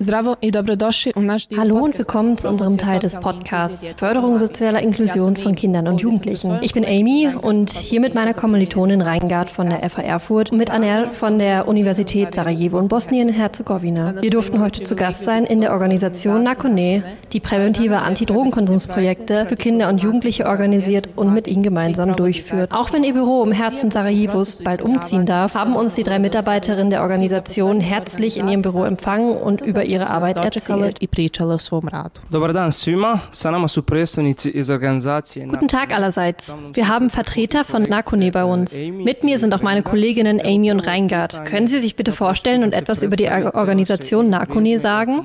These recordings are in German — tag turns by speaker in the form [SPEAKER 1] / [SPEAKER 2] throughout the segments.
[SPEAKER 1] Hallo und willkommen zu unserem Teil des Podcasts Förderung sozialer Inklusion von Kindern und Jugendlichen. Ich bin Amy und hier mit meiner Kommilitonin Reingard von der FH Erfurt und mit Aner von der Universität Sarajevo in Bosnien-Herzegowina. Wir durften heute zu Gast sein in der Organisation Nakone, die präventive Antidrogenkonsumsprojekte für Kinder und Jugendliche organisiert und mit ihnen gemeinsam durchführt. Auch wenn ihr Büro im Herzen Sarajevos bald umziehen darf, haben uns die 3 Mitarbeiterinnen der Organisation herzlich in ihrem Büro empfangen und über ihre Arbeit erzählt. Guten Tag allerseits. Wir haben Vertreter von Nakone bei uns. Mit mir sind auch meine Kolleginnen Amy und Reingard. Können Sie sich bitte vorstellen und etwas über die Organisation Nakone sagen?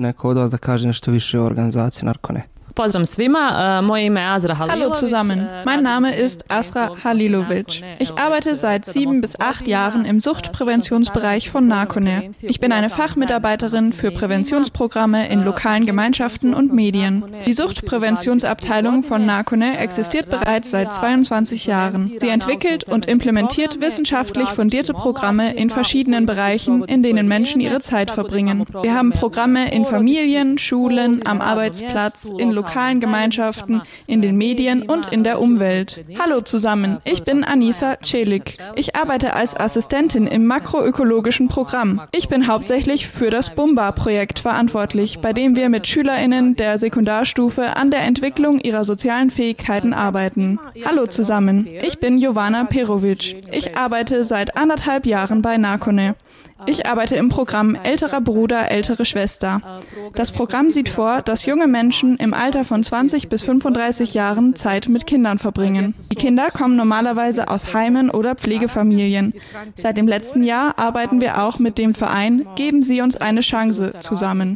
[SPEAKER 2] Hallo zusammen, mein Name ist Asra Halilovic. Ich arbeite seit 7 bis 8 Jahren im Suchtpräventionsbereich von Nakone. Ich bin eine Fachmitarbeiterin für Präventionsprogramme in lokalen Gemeinschaften und Medien. Die Suchtpräventionsabteilung von Nakone existiert bereits seit 22 Jahren. Sie entwickelt und implementiert wissenschaftlich fundierte Programme in verschiedenen Bereichen, in denen Menschen ihre Zeit verbringen. Wir haben Programme in Familien, Schulen, am Arbeitsplatz, in lokalen Gemeinschaften, in den Medien und in der Umwelt. Hallo zusammen, ich bin Anissa Celik. Ich arbeite als Assistentin im makroökologischen Programm. Ich bin hauptsächlich für das BUMBA-Projekt verantwortlich, bei dem wir mit SchülerInnen der Sekundarstufe an der Entwicklung ihrer sozialen Fähigkeiten arbeiten. Hallo zusammen, ich bin Jovana Perovic. Ich arbeite seit 1,5 Jahren bei Nakone. Ich arbeite im Programm Älterer Bruder, ältere Schwester. Das Programm sieht vor, dass junge Menschen im Alter von 20 bis 35 Jahren Zeit mit Kindern verbringen. Die Kinder kommen normalerweise aus Heimen oder Pflegefamilien. Seit dem letzten Jahr arbeiten wir auch mit dem Verein Geben Sie uns eine Chance zusammen.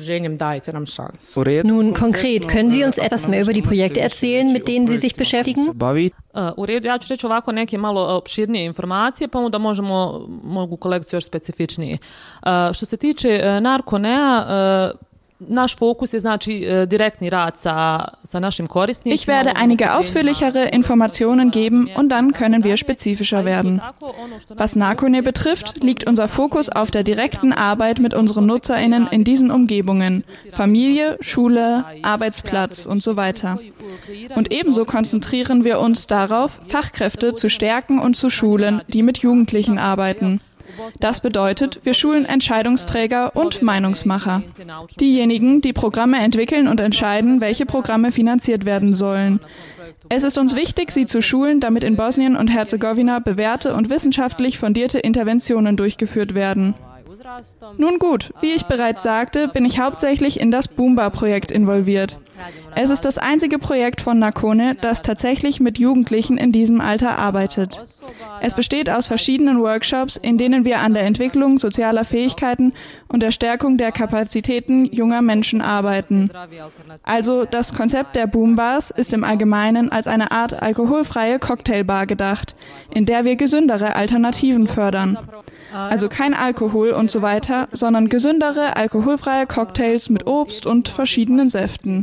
[SPEAKER 1] Nun konkret, können Sie uns etwas mehr über die Projekte erzählen, mit denen Sie sich beschäftigen?
[SPEAKER 3] U redu, ja ću reći ovako neke malo opširnije informacije, pa onda mogu kolekciju još specifičnije. Što se tiče Nakonea, naš Fokus je znači direktni rad sa našim korisnicima.
[SPEAKER 2] Ich werde einige ausführlichere Informationen geben und dann können wir spezifischer werden. Was Nakone betrifft, liegt unser Fokus auf der direkten Arbeit mit unseren NutzerInnen in diesen Umgebungen. Familie, Schule, Arbeitsplatz und so weiter. Und ebenso konzentrieren wir uns darauf, Fachkräfte zu stärken und zu schulen, die mit Jugendlichen arbeiten. Das bedeutet, wir schulen Entscheidungsträger und Meinungsmacher. Diejenigen, die Programme entwickeln und entscheiden, welche Programme finanziert werden sollen. Es ist uns wichtig, sie zu schulen, damit in Bosnien und Herzegowina bewährte und wissenschaftlich fundierte Interventionen durchgeführt werden. Nun gut, wie ich bereits sagte, bin ich hauptsächlich in das BUMBA-Projekt involviert. Es ist das einzige Projekt von Nakone, das tatsächlich mit Jugendlichen in diesem Alter arbeitet. Es besteht aus verschiedenen Workshops, in denen wir an der Entwicklung sozialer Fähigkeiten und der Stärkung der Kapazitäten junger Menschen arbeiten. Also das Konzept der Boombars ist im Allgemeinen als eine Art alkoholfreie Cocktailbar gedacht, in der wir gesündere Alternativen fördern. Also kein Alkohol und so weiter, sondern gesündere, alkoholfreie Cocktails mit Obst und verschiedenen Säften.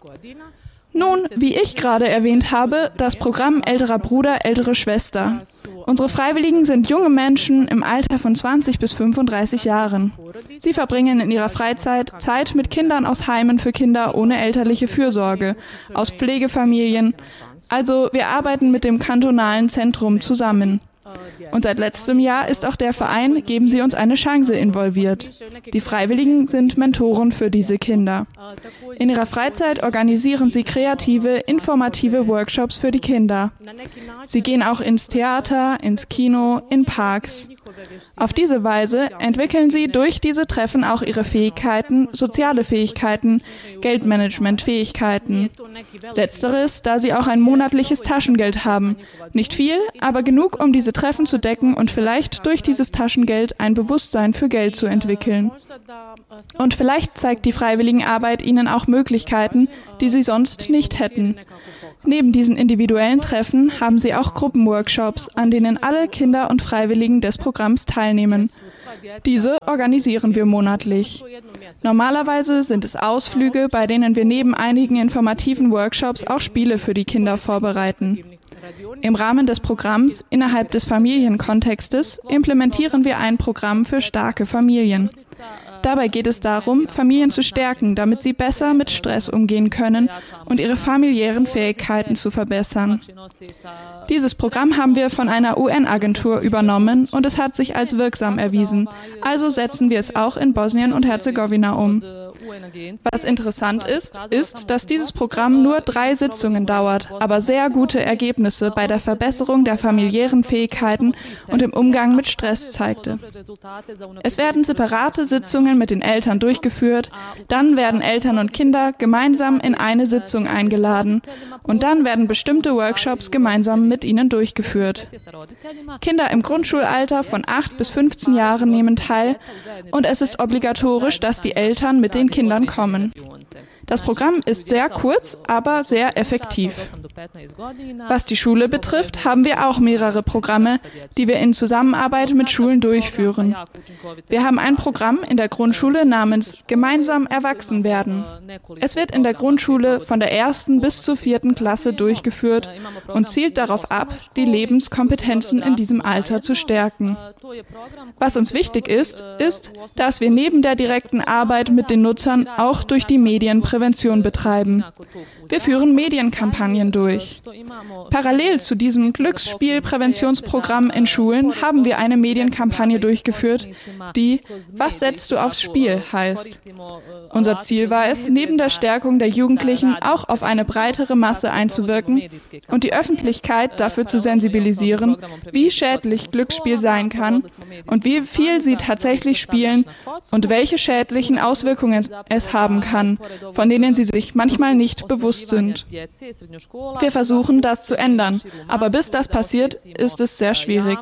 [SPEAKER 2] Nun, wie ich gerade erwähnt habe, das Programm Älterer Bruder, ältere Schwester. Unsere Freiwilligen sind junge Menschen im Alter von 20 bis 35 Jahren. Sie verbringen in ihrer Freizeit Zeit mit Kindern aus Heimen für Kinder ohne elterliche Fürsorge, aus Pflegefamilien. Also wir arbeiten mit dem kantonalen Zentrum zusammen. Und seit letztem Jahr ist auch der Verein Geben Sie uns eine Chance involviert. Die Freiwilligen sind Mentoren für diese Kinder. In ihrer Freizeit organisieren sie kreative, informative Workshops für die Kinder. Sie gehen auch ins Theater, ins Kino, in Parks. Auf diese Weise entwickeln sie durch diese Treffen auch ihre Fähigkeiten, soziale Fähigkeiten, Geldmanagementfähigkeiten. Letzteres, da sie auch ein monatliches Taschengeld haben. Nicht viel, aber genug, um diese Treffen zu decken und vielleicht durch dieses Taschengeld ein Bewusstsein für Geld zu entwickeln. Und vielleicht zeigt die Freiwilligenarbeit ihnen auch Möglichkeiten, die sie sonst nicht hätten. Neben diesen individuellen Treffen haben sie auch Gruppenworkshops, an denen alle Kinder und Freiwilligen des Programms teilnehmen. Diese organisieren wir monatlich. Normalerweise sind es Ausflüge, bei denen wir neben einigen informativen Workshops auch Spiele für die Kinder vorbereiten. Im Rahmen des Programms innerhalb des Familienkontextes implementieren wir ein Programm für starke Familien. Dabei geht es darum, Familien zu stärken, damit sie besser mit Stress umgehen können und ihre familiären Fähigkeiten zu verbessern. Dieses Programm haben wir von einer UN-Agentur übernommen und es hat sich als wirksam erwiesen. Also setzen wir es auch in Bosnien und Herzegowina um. Was interessant ist, dass dieses Programm nur 3 Sitzungen dauert, aber sehr gute Ergebnisse bei der Verbesserung der familiären Fähigkeiten und im Umgang mit Stress zeigte. Es werden separate Sitzungen mit den Eltern durchgeführt, dann werden Eltern und Kinder gemeinsam in eine Sitzung eingeladen und dann werden bestimmte Workshops gemeinsam mit ihnen durchgeführt. Kinder im Grundschulalter von 8 bis 15 Jahren nehmen teil und es ist obligatorisch, dass die Eltern mit den Kindern kommen. Das Programm ist sehr kurz, aber sehr effektiv. Was die Schule betrifft, haben wir auch mehrere Programme, die wir in Zusammenarbeit mit Schulen durchführen. Wir haben ein Programm in der Grundschule namens Gemeinsam erwachsen werden. Es wird in der Grundschule von der 1. bis zur 4. Klasse durchgeführt und zielt darauf ab, die Lebenskompetenzen in diesem Alter zu stärken. Was uns wichtig ist, dass wir neben der direkten Arbeit mit den Nutzern auch durch die Medien Prävention betreiben. Wir führen Medienkampagnen durch. Parallel zu diesem Glücksspielpräventionsprogramm in Schulen haben wir eine Medienkampagne durchgeführt, die »Was setzt du aufs Spiel?« heißt. Unser Ziel war es, neben der Stärkung der Jugendlichen auch auf eine breitere Masse einzuwirken und die Öffentlichkeit dafür zu sensibilisieren, wie schädlich Glücksspiel sein kann und wie viel sie tatsächlich spielen und welche schädlichen Auswirkungen es haben kann, von denen sie sich manchmal nicht bewusst sind. Wir versuchen, das zu ändern, aber bis das passiert, ist es sehr schwierig.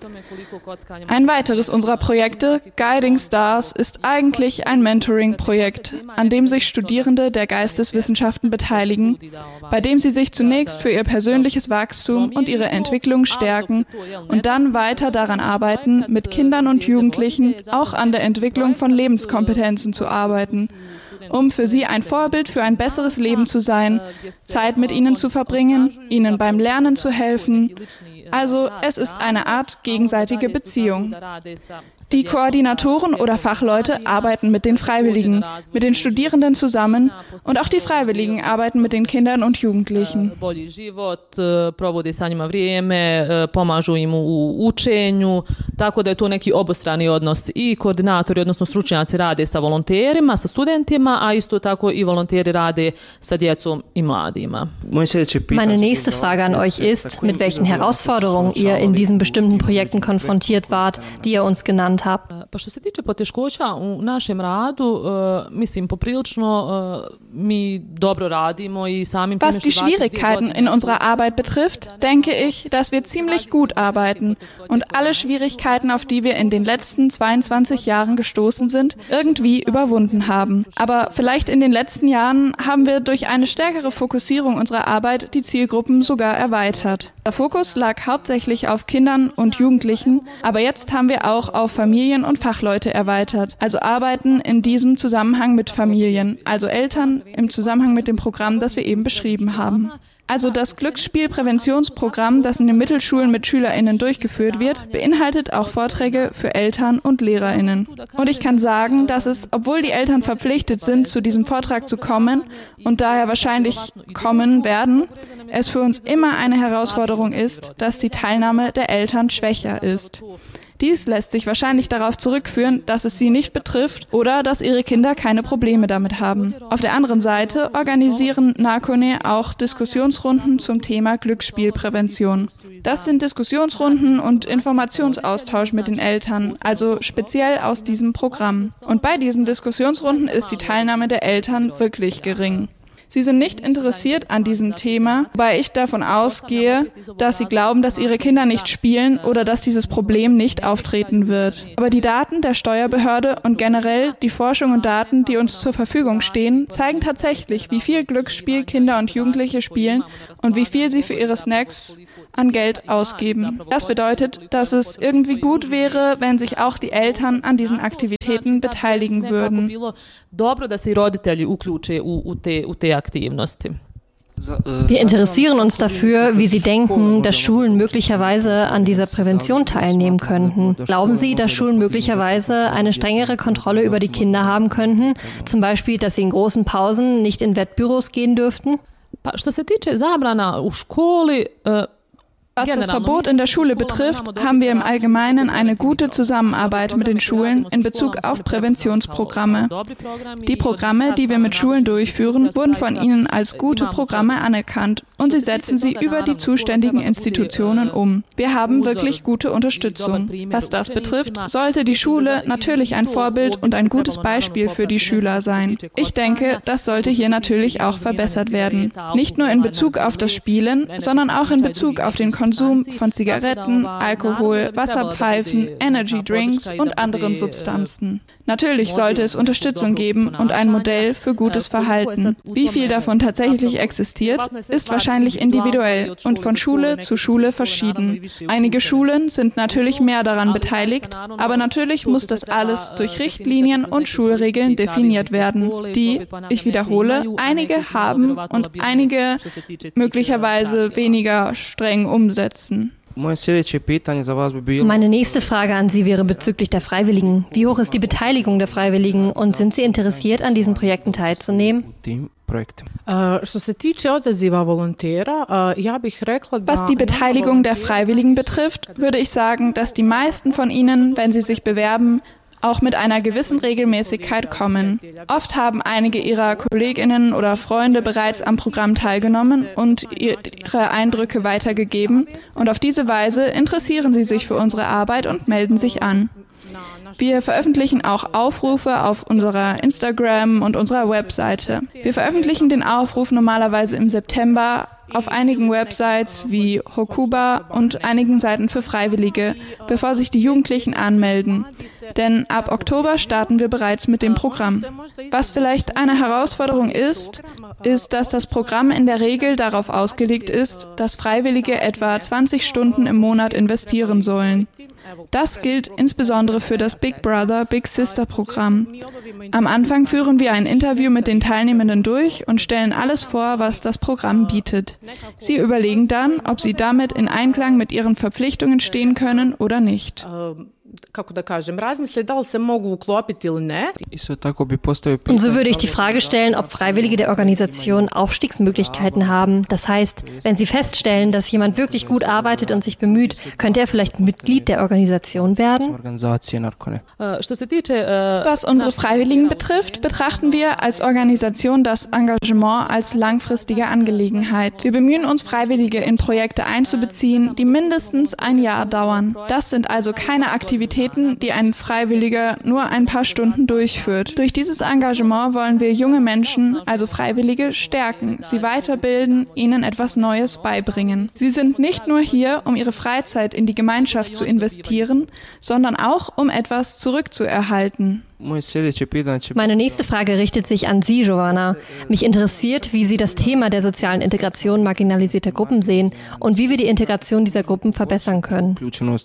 [SPEAKER 2] Ein weiteres unserer Projekte, Guiding Stars, ist eigentlich ein Mentoring-Projekt, an dem sich Studierende der Geisteswissenschaften beteiligen, bei dem sie sich zunächst für ihr persönliches Wachstum und ihre Entwicklung stärken und dann weiter daran arbeiten, mit Kindern und Jugendlichen auch an der Entwicklung von Lebenskompetenzen zu arbeiten, um für sie ein Vorbild für ein besseres Leben zu sein, Zeit mit ihnen zu verbringen, ihnen beim Lernen zu helfen. Also es ist eine Art gegenseitige Beziehung. Die Koordinatoren oder Fachleute arbeiten mit den Freiwilligen, mit den Studierenden zusammen und auch die Freiwilligen arbeiten mit den Kindern und Jugendlichen.
[SPEAKER 3] Provode sa njima vrijeme, pomažu im u učenju, tako da je to neki obostrani odnos i koordinatori, odnosno stručnjaci rade sa volonterima, sa studentima, a isto tako i volonteri rade sa djecom i mladima.
[SPEAKER 1] Meine nächste Frage an euch ist, mit welchen Herausforderungen ihr in diesen bestimmten Projekten konfrontiert wart, die ihr uns genannt habt.
[SPEAKER 3] Pa što se tiče poteškoća u našem radu, mislim poprilično mi dobro radimo i samim
[SPEAKER 2] Was die Schwierigkeiten in unserer Arbeit betrifft, denke ich, dass wir ziemlich gut arbeiten und alle Schwierigkeiten, auf die wir in den letzten 22 Jahren gestoßen sind, irgendwie überwunden haben. Aber vielleicht in den letzten Jahren haben wir durch eine stärkere Fokussierung unserer Arbeit die Zielgruppen sogar erweitert. Der Fokus lag hauptsächlich auf Kindern und Jugendlichen, aber jetzt haben wir auch auf Familien und Fachleute erweitert. Also arbeiten in diesem Zusammenhang mit Familien, also Eltern im Zusammenhang mit dem Programm, das wir eben beschrieben haben. Also das Glücksspielpräventionsprogramm, das in den Mittelschulen mit SchülerInnen durchgeführt wird, beinhaltet auch Vorträge für Eltern und LehrerInnen. Und ich kann sagen, dass es, obwohl die Eltern verpflichtet sind, zu diesem Vortrag zu kommen und daher wahrscheinlich kommen werden, es für uns immer eine Herausforderung ist, dass die Teilnahme der Eltern schwächer ist. Dies lässt sich wahrscheinlich darauf zurückführen, dass es sie nicht betrifft oder dass ihre Kinder keine Probleme damit haben. Auf der anderen Seite organisieren NARCONE auch Diskussionsrunden zum Thema Glücksspielprävention. Das sind Diskussionsrunden und Informationsaustausch mit den Eltern, also speziell aus diesem Programm. Und bei diesen Diskussionsrunden ist die Teilnahme der Eltern wirklich gering. Sie sind nicht interessiert an diesem Thema, wobei ich davon ausgehe, dass sie glauben, dass ihre Kinder nicht spielen oder dass dieses Problem nicht auftreten wird. Aber die Daten der Steuerbehörde und generell die Forschung und Daten, die uns zur Verfügung stehen, zeigen tatsächlich, wie viel Glücksspiel Kinder und Jugendliche spielen und wie viel sie für ihre Snacks an Geld ausgeben. Das bedeutet, dass es irgendwie gut wäre, wenn sich auch die Eltern an diesen Aktivitäten beteiligen würden.
[SPEAKER 1] Wir interessieren uns dafür, wie Sie denken, dass Schulen möglicherweise an dieser Prävention teilnehmen könnten. Glauben Sie, dass Schulen möglicherweise eine strengere Kontrolle über die Kinder haben könnten? Zum Beispiel, dass sie in großen Pausen nicht in Wettbüros gehen dürften?
[SPEAKER 3] Što se tiče zabrana u školi,
[SPEAKER 2] was das Verbot in der Schule betrifft, haben wir im Allgemeinen eine gute Zusammenarbeit mit den Schulen in Bezug auf Präventionsprogramme. Die Programme, die wir mit Schulen durchführen, wurden von ihnen als gute Programme anerkannt und sie setzen sie über die zuständigen Institutionen um. Wir haben wirklich gute Unterstützung. Was das betrifft, sollte die Schule natürlich ein Vorbild und ein gutes Beispiel für die Schüler sein. Ich denke, das sollte hier natürlich auch verbessert werden. Nicht nur in Bezug auf das Spielen, sondern auch in Bezug auf den Konsum von Zigaretten, Alkohol, Wasserpfeifen, Energydrinks und anderen Substanzen. Natürlich sollte es Unterstützung geben und ein Modell für gutes Verhalten. Wie viel davon tatsächlich existiert, ist wahrscheinlich individuell und von Schule zu Schule verschieden. Einige Schulen sind natürlich mehr daran beteiligt, aber natürlich muss das alles durch Richtlinien und Schulregeln definiert werden, die, ich wiederhole, einige haben und einige möglicherweise weniger streng umsetzen.
[SPEAKER 1] Meine nächste Frage an Sie wäre bezüglich der Freiwilligen. Wie hoch ist die Beteiligung der Freiwilligen und sind Sie interessiert, an diesen Projekten teilzunehmen?
[SPEAKER 2] Was die Beteiligung der Freiwilligen betrifft, würde ich sagen, dass die meisten von ihnen, wenn sie sich bewerben, auch mit einer gewissen Regelmäßigkeit kommen. Oft haben einige ihrer Kolleginnen oder Freunde bereits am Programm teilgenommen und ihre Eindrücke weitergegeben und auf diese Weise interessieren sie sich für unsere Arbeit und melden sich an. Wir veröffentlichen auch Aufrufe auf unserer Instagram und unserer Webseite. Wir veröffentlichen den Aufruf normalerweise im September auf einigen Websites wie Hokuba und einigen Seiten für Freiwillige, bevor sich die Jugendlichen anmelden. Denn ab Oktober starten wir bereits mit dem Programm. Was vielleicht eine Herausforderung ist, dass das Programm in der Regel darauf ausgelegt ist, dass Freiwillige etwa 20 Stunden im Monat investieren sollen. Das gilt insbesondere für das Big Brother, Big Sister Programm. Am Anfang führen wir ein Interview mit den Teilnehmenden durch und stellen alles vor, was das Programm bietet. Sie überlegen dann, ob sie damit in Einklang mit ihren Verpflichtungen stehen können oder nicht.
[SPEAKER 1] Und so würde ich die Frage stellen, ob Freiwillige der Organisation Aufstiegsmöglichkeiten haben. Das heißt, wenn sie feststellen, dass jemand wirklich gut arbeitet und sich bemüht, könnte er vielleicht Mitglied der Organisation werden?
[SPEAKER 2] Was unsere Freiwilligen betrifft, betrachten wir als Organisation das Engagement als langfristige Angelegenheit. Wir bemühen uns, Freiwillige in Projekte einzubeziehen, die mindestens ein Jahr dauern. Das sind also keine Aktivitäten, die ein Freiwilliger nur ein paar Stunden durchführt. Durch dieses Engagement wollen wir junge Menschen, also Freiwillige, stärken, sie weiterbilden, ihnen etwas Neues beibringen. Sie sind nicht nur hier, um ihre Freizeit in die Gemeinschaft zu investieren, sondern auch, um etwas zurückzuerhalten.
[SPEAKER 1] Meine nächste Frage richtet sich an Sie, Giovanna. Mich interessiert, wie Sie das Thema der sozialen Integration marginalisierter Gruppen sehen und wie wir die Integration dieser Gruppen verbessern können.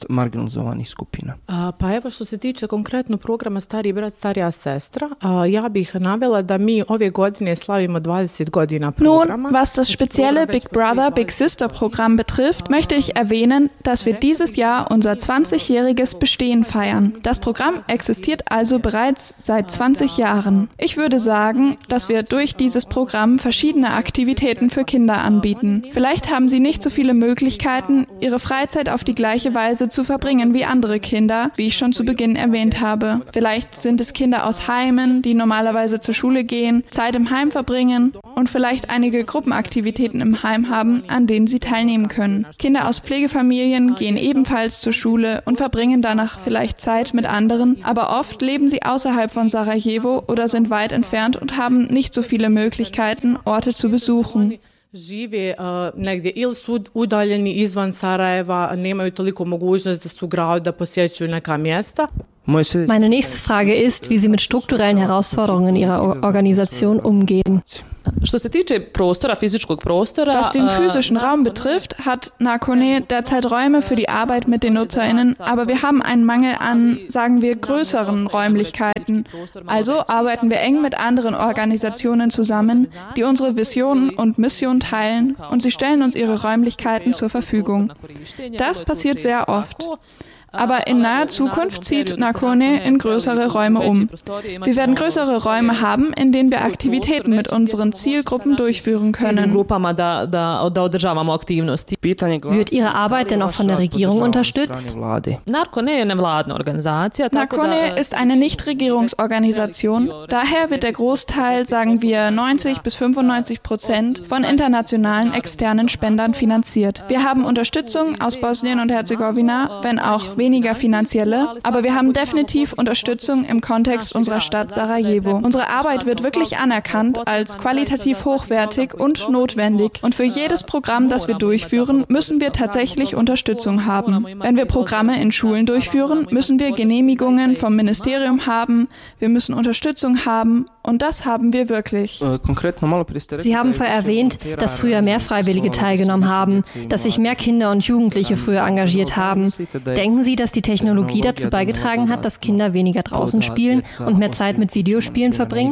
[SPEAKER 2] Nun, was das spezielle Big Brother, Big Sister Programm betrifft, möchte ich erwähnen, dass wir dieses Jahr unser 20-jähriges Bestehen feiern. Das Programm existiert also bereits seit 20 Jahren. Ich würde sagen, dass wir durch dieses Programm verschiedene Aktivitäten für Kinder anbieten. Vielleicht haben sie nicht so viele Möglichkeiten, ihre Freizeit auf die gleiche Weise zu verbringen wie andere Kinder, wie ich schon zu Beginn erwähnt habe. Vielleicht sind es Kinder aus Heimen, die normalerweise zur Schule gehen, Zeit im Heim verbringen und vielleicht einige Gruppenaktivitäten im Heim haben, an denen sie teilnehmen können. Kinder aus Pflegefamilien gehen ebenfalls zur Schule und verbringen danach vielleicht Zeit mit anderen, aber oft leben sie außerhalb von Sarajevo oder sind weit entfernt und haben nicht so viele Möglichkeiten, Orte zu besuchen.
[SPEAKER 4] Žive negdje ili su udaljeni izvan Sarajeva, nemaju toliko mogućnost da su u gradu da posjećuju neka mjesta.
[SPEAKER 1] Meine nächste Frage ist, wie Sie mit strukturellen Herausforderungen in Ihrer Organisation umgehen.
[SPEAKER 3] Was
[SPEAKER 2] den physischen Raum betrifft, hat Narconé derzeit Räume für die Arbeit mit den NutzerInnen, aber wir haben einen Mangel an, sagen wir, größeren Räumlichkeiten. Also arbeiten wir eng mit anderen Organisationen zusammen, die unsere Vision und Mission teilen, und sie stellen uns ihre Räumlichkeiten zur Verfügung. Das passiert sehr oft. Aber in naher Zukunft zieht Narconé in größere Räume um. Wir werden größere Räume haben, in denen wir Aktivitäten mit unseren Zielgruppen durchführen können.
[SPEAKER 1] Wird Ihre Arbeit denn auch von der Regierung unterstützt?
[SPEAKER 2] Narconé ist eine Nichtregierungsorganisation. Daher wird der Großteil, sagen wir 90-95%, von internationalen externen Spendern finanziert. Wir haben Unterstützung aus Bosnien und Herzegowina, wenn auch weniger finanzielle, aber wir haben definitiv Unterstützung im Kontext unserer Stadt Sarajevo. Unsere Arbeit wird wirklich anerkannt als qualitativ hochwertig und notwendig, und für jedes Programm, das wir durchführen, müssen wir tatsächlich Unterstützung haben. Wenn wir Programme in Schulen durchführen, müssen wir Genehmigungen vom Ministerium haben, wir müssen Unterstützung haben, und das haben wir wirklich.
[SPEAKER 1] Sie haben vorher erwähnt, dass früher mehr Freiwillige teilgenommen haben, dass sich mehr Kinder und Jugendliche früher engagiert haben. Denken Sie, dass die Technologie dazu beigetragen hat, dass Kinder weniger draußen spielen und mehr Zeit mit Videospielen verbringen?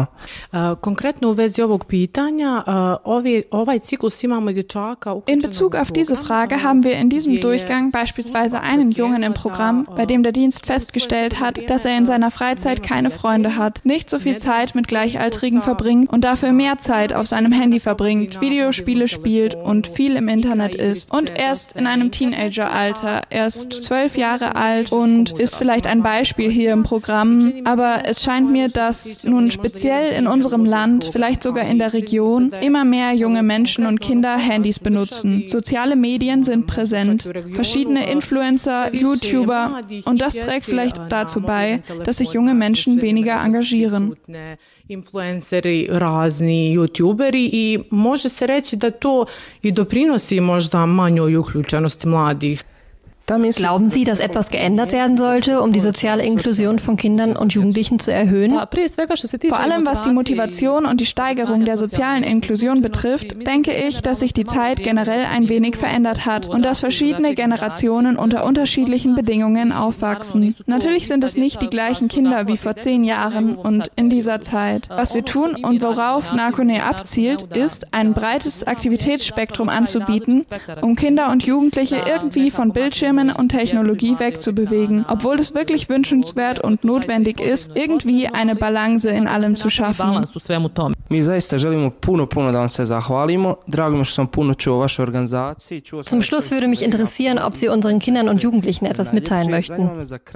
[SPEAKER 2] In Bezug auf diese Frage haben wir in diesem Durchgang beispielsweise einen Jungen im Programm, bei dem der Dienst festgestellt hat, dass er in seiner Freizeit keine Freunde hat, nicht so viel Zeit mit Gleichaltrigen verbringt und dafür mehr Zeit auf seinem Handy verbringt, Videospiele spielt und viel im Internet ist. Und er ist in einem Teenageralter, er ist 12 Jahre alt und ist vielleicht ein Beispiel hier im Programm, aber es scheint mir, dass nun speziell in unserem Land, vielleicht sogar in der Region, immer mehr junge Menschen und Kinder Handys benutzen. Soziale Medien sind präsent, verschiedene Influencer, YouTuber, und das trägt vielleicht dazu bei, dass sich junge Menschen weniger engagieren.
[SPEAKER 4] Influenceri, razni youtuberi i može se reći da to i doprinosi možda manjoj uključenosti mladih.
[SPEAKER 1] Glauben Sie, dass etwas geändert werden sollte, um die soziale Inklusion von Kindern und Jugendlichen zu erhöhen?
[SPEAKER 2] Vor allem was die Motivation und die Steigerung der sozialen Inklusion betrifft, denke ich, dass sich die Zeit generell ein wenig verändert hat und dass verschiedene Generationen unter unterschiedlichen Bedingungen aufwachsen. Natürlich sind es nicht die gleichen Kinder wie vor 10 Jahren und in dieser Zeit. Was wir tun und worauf Narconé abzielt, ist, ein breites Aktivitätsspektrum anzubieten, um Kinder und Jugendliche irgendwie von Bildschirmen und Technologie wegzubewegen, obwohl es wirklich wünschenswert und notwendig ist, irgendwie eine Balance in allem zu schaffen.
[SPEAKER 1] Zum Schluss würde mich interessieren, ob Sie unseren Kindern und Jugendlichen etwas mitteilen möchten.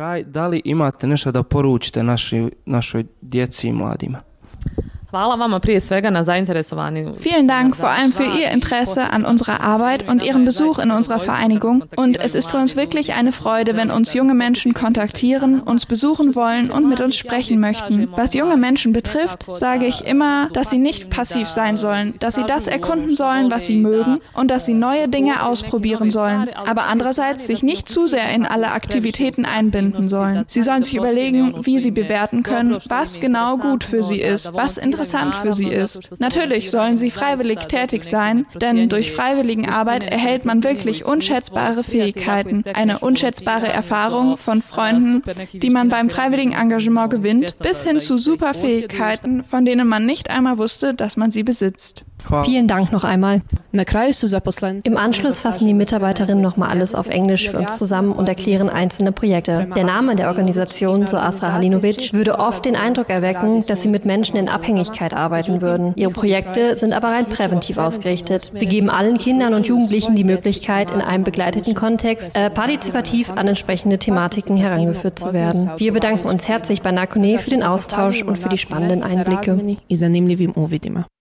[SPEAKER 2] Vielen Dank vor allem für Ihr Interesse an unserer Arbeit und Ihren Besuch in unserer Vereinigung. Und es ist für uns wirklich eine Freude, wenn uns junge Menschen kontaktieren, uns besuchen wollen und mit uns sprechen möchten. Was junge Menschen betrifft, sage ich immer, dass sie nicht passiv sein sollen, dass sie das erkunden sollen, was sie mögen, und dass sie neue Dinge ausprobieren sollen, aber andererseits sich nicht zu sehr in alle Aktivitäten einbinden sollen. Sie sollen sich überlegen, wie sie bewerten können, was genau gut für sie ist, was interessant für sie ist. Natürlich sollen sie freiwillig tätig sein, denn durch Freiwilligenarbeit erhält man wirklich unschätzbare Fähigkeiten, eine unschätzbare Erfahrung von Freunden, die man beim freiwilligen Engagement gewinnt, bis hin zu Superfähigkeiten, von denen man nicht einmal wusste, dass man sie besitzt.
[SPEAKER 1] Vielen Dank noch einmal. Im Anschluss fassen die Mitarbeiterinnen nochmal alles auf Englisch für uns zusammen und erklären einzelne Projekte. Der Name der Organisation, so Asra Halinovic, würde oft den Eindruck erwecken, dass sie mit Menschen in Abhängigkeit arbeiten würden. Ihre Projekte sind aber rein präventiv ausgerichtet. Sie geben allen Kindern und Jugendlichen die Möglichkeit, in einem begleiteten Kontext partizipativ an entsprechende Thematiken herangeführt zu werden. Wir bedanken uns herzlich bei Narconé für den Austausch und für die spannenden Einblicke.